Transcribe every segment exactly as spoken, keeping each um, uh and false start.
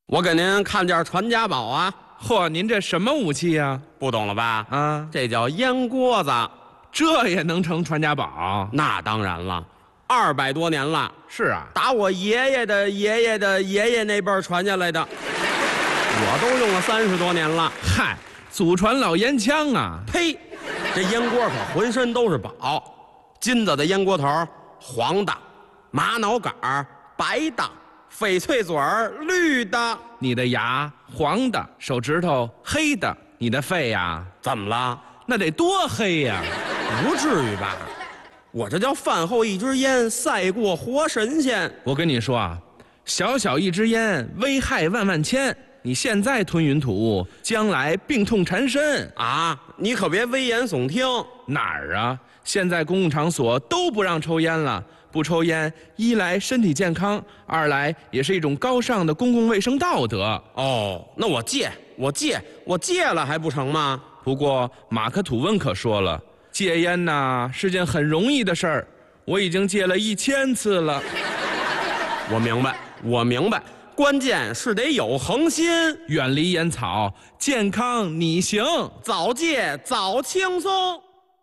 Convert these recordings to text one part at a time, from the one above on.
我给您看件传家宝啊！ 嚯，您这什么武器呀？ 不懂了吧？ 啊， 这叫烟锅子。 这也能成传家宝？ 那当然了，二百多年了。 是啊， 打我爷爷的爷爷的爷爷那辈儿传下来的，我都用了三十多年了。 嗨，祖传老烟枪啊！ 呸！这烟锅可浑身都是宝，金子的烟锅头，黄的；玛瑙杆儿，白的；翡翠嘴儿，绿的。 你的牙黄的，手指头黑的，你的肺呀？ 怎么了？ 那得多黑呀！ 不至于吧？我这叫饭后一支烟，赛过活神仙。 我跟你说啊，小小一支烟，危害万万千。你现在吞云吐雾，将来病痛缠身啊！你可别危言耸听。 哪儿啊？现在公共场所都不让抽烟了。不抽烟，一来身体健康，二来也是一种高尚的公共卫生道德。 哦，那我戒，我戒，我戒了还不成吗？ 不过马克吐温可说了，戒烟呐是件很容易的事儿，我已经戒了一千次了。 我明白，我明白，关键是得有恒心， 远离烟草，健康你行， 早戒早轻松。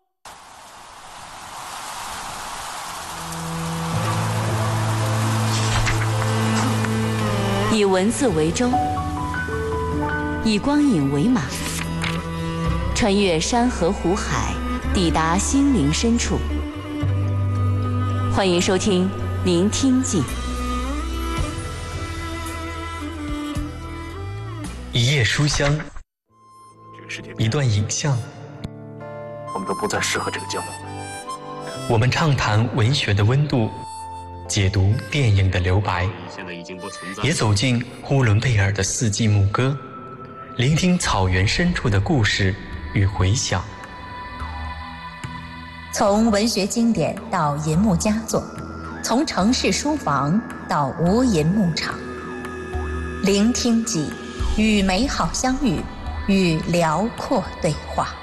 以文字为舟，以光影为马，穿越山河湖海，抵达心灵深处。欢迎收听《聆听记》。 一页书香，一段影像， 我们都不再适合这个节目。 我们畅谈文学的温度，解读电影的留白，也走进呼伦贝尔的四季牧歌，聆听草原深处的故事与回响。 从文学经典到银幕佳作，从城市书房到无垠牧场，聆听记，与美好相遇，与辽阔对话。